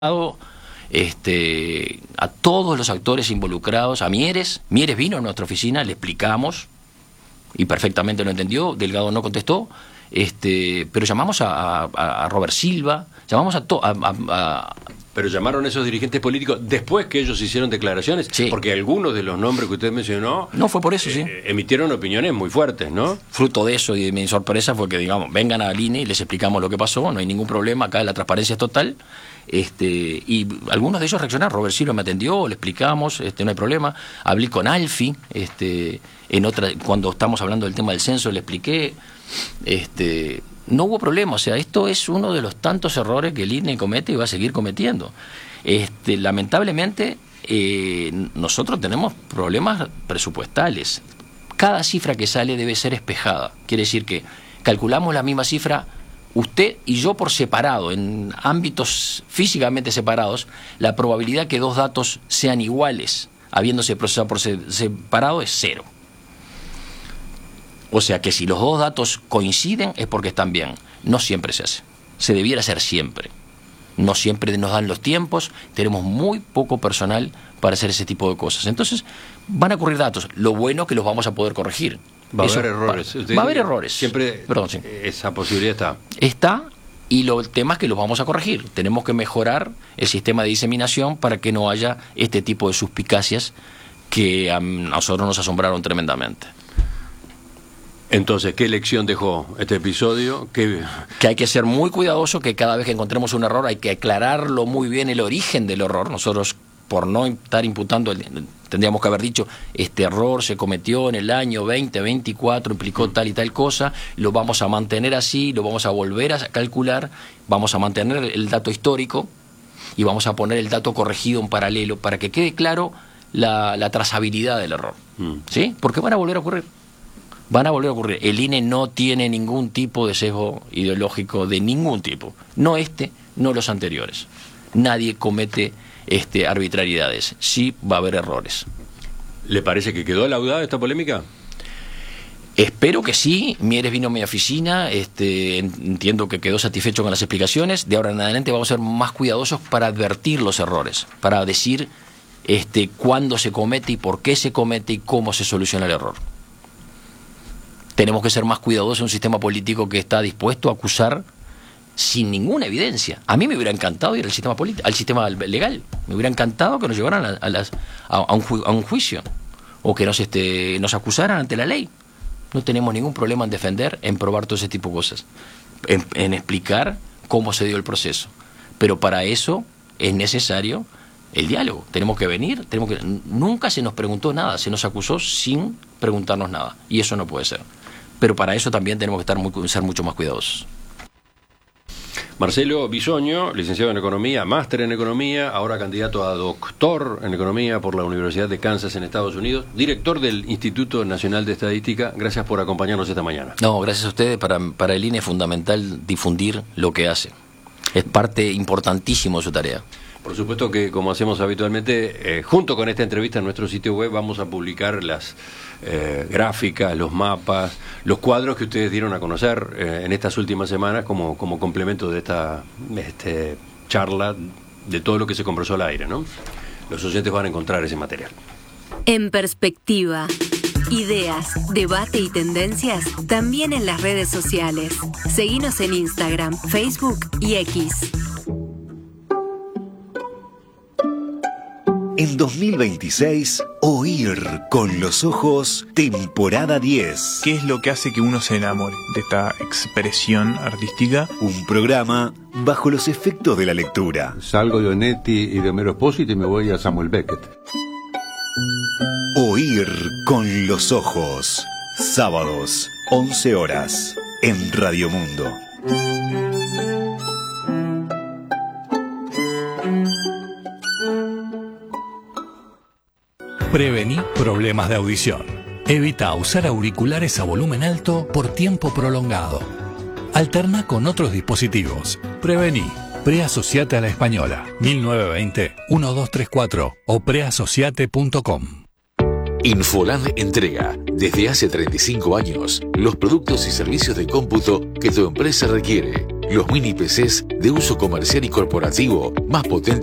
a todos los actores involucrados, a Mieres vino a nuestra oficina, le explicamos y perfectamente lo entendió. Delgado no contestó, pero llamamos a Robert Silva, llamamos Pero llamaron a esos dirigentes políticos después que ellos hicieron declaraciones, sí, porque algunos de los nombres que usted mencionó no fue por eso, sí, emitieron opiniones muy fuertes, ¿no? Fruto de eso y de mi sorpresa fue que, digamos, vengan al INE y les explicamos lo que pasó, no hay ningún problema, acá la transparencia es total. Y algunos de ellos reaccionaron. Robert Silva me atendió, le explicamos, no hay problema. Hablé con Alfi, cuando estamos hablando del tema del censo, le expliqué, no hubo problema. O sea, esto es uno de los tantos errores que el INE comete y va a seguir cometiendo. Lamentablemente, nosotros tenemos problemas presupuestales. Cada cifra que sale debe ser espejada. Quiere decir que calculamos la misma cifra usted y yo por separado, en ámbitos físicamente separados, la probabilidad que dos datos sean iguales, habiéndose procesado por separado, es 0. O sea que si los dos datos coinciden es porque están bien. No siempre se hace. Se debiera hacer siempre. No siempre nos dan los tiempos, tenemos muy poco personal para hacer ese tipo de cosas. Entonces, van a ocurrir datos. Lo bueno es que los vamos a poder corregir. Va a haber errores. Va a haber errores. Siempre sí, esa posibilidad está. Está, y el tema es que los vamos a corregir. Tenemos que mejorar el sistema de diseminación para que no haya este tipo de suspicacias que a nosotros nos asombraron tremendamente. Entonces, ¿qué lección dejó este episodio? Que hay que ser muy cuidadoso, que cada vez que encontremos un error hay que aclararlo muy bien, el origen del error. Nosotros, por no estar imputando, tendríamos que haber dicho, este error se cometió en el año 2024, implicó tal y tal cosa, lo vamos a mantener así, lo vamos a volver a calcular, vamos a mantener el dato histórico y vamos a poner el dato corregido en paralelo para que quede claro la trazabilidad del error. ¿Sí? Porque van a volver a ocurrir. Van a volver a ocurrir. El INE no tiene ningún tipo de sesgo ideológico de ningún tipo. No no los anteriores. Nadie comete arbitrariedades. Sí va a haber errores. ¿Le parece que quedó laudada esta polémica? Espero que sí. Mieres vino a mi oficina, entiendo que quedó satisfecho con las explicaciones. De ahora en adelante vamos a ser más cuidadosos para advertir los errores, para decir cuándo se comete y por qué se comete y cómo se soluciona el error. Tenemos que ser más cuidadosos en un sistema político que está dispuesto a acusar sin ninguna evidencia. A mí me hubiera encantado ir al sistema político, al sistema legal. Me hubiera encantado que nos llevaran a un juicio o que nos acusaran ante la ley. No tenemos ningún problema en defender, en probar todo ese tipo de cosas, en explicar cómo se dio el proceso. Pero para eso es necesario el diálogo. Tenemos que venir, nunca se nos preguntó nada, se nos acusó sin preguntarnos nada. Y eso no puede ser. Pero para eso también tenemos que ser mucho más cuidadosos. Marcelo Bisoño, licenciado en Economía, máster en Economía, ahora candidato a doctor en Economía por la Universidad de Kansas en Estados Unidos, director del Instituto Nacional de Estadística. Gracias por acompañarnos esta mañana. No, gracias a ustedes. Para el INE es fundamental difundir lo que hace. Es parte importantísima de su tarea. Por supuesto que, como hacemos habitualmente, junto con esta entrevista en nuestro sitio web vamos a publicar las gráficas, los mapas, los cuadros que ustedes dieron a conocer en estas últimas semanas como complemento de esta charla, de todo lo que se conversó al aire, ¿no? Los oyentes van a encontrar ese material. En perspectiva, ideas, debate y tendencias también en las redes sociales. Seguinos en Instagram, Facebook y X. En 2026, Oír con los ojos, temporada 10. ¿Qué es lo que hace que uno se enamore de esta expresión artística? Un programa bajo los efectos de la lectura. Salgo de Onetti y de Homero Expósito y me voy a Samuel Beckett. Oír con los ojos. Sábados, 11 horas, en Radio Mundo. Prevení problemas de audición. Evita usar auriculares a volumen alto por tiempo prolongado. Alterna con otros dispositivos. Prevení. Preasociate a la Española. 1920-1234 o preasociate.com. Infoland entrega, desde hace 35 años, los productos y servicios de cómputo que tu empresa requiere. Los mini PCs de uso comercial y corporativo más potentes